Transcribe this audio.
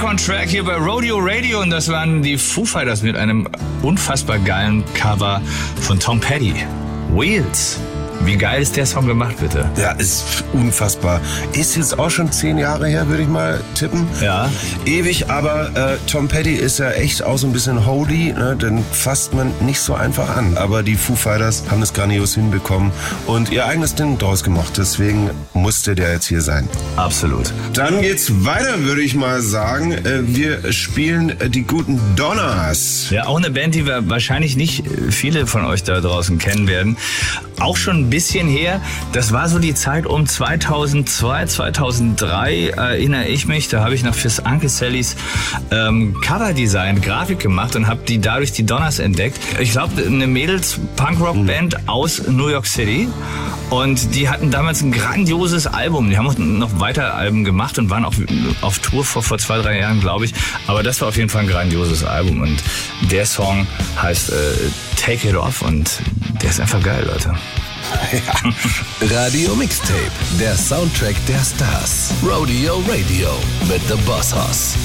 on Track hier bei Rodeo Radio und das waren die Foo Fighters mit einem unfassbar geilen Cover von Tom Petty. Wheels. Wie geil ist der Song gemacht, bitte? Ja, ist unfassbar. Ist jetzt auch schon 10 Jahre her, würde ich mal tippen. Ja. Ewig, aber Tom Petty ist ja echt auch so ein bisschen holy, ne? Den fasst man nicht so einfach an. Aber die Foo Fighters haben das grandios hinbekommen und ihr eigenes Ding draus gemacht. Deswegen musste der jetzt hier sein. Absolut. Dann geht's weiter, würde ich mal sagen. Wir spielen die guten Donners. Ja, auch eine Band, die wir wahrscheinlich nicht viele von euch da draußen kennen werden. Auch schon ein bisschen her. Das war so die Zeit um 2002, 2003, erinnere ich mich. Da habe ich noch fürs Uncle Sallys Coverdesign, Grafik gemacht und habe dadurch die Donners entdeckt. Ich glaube, eine Mädels-Punkrock-Band aus New York City. Und die hatten damals ein grandioses Album. Die haben auch noch weiter Alben gemacht und waren auch auf Tour vor 2-3 Jahren, glaube ich. Aber das war auf jeden Fall ein grandioses Album. Und der Song heißt Take It Off und der ist einfach geil, Leute. Ja. Radio Mixtape, der Soundtrack der Stars. Rodeo Radio mit The Boss Hoss.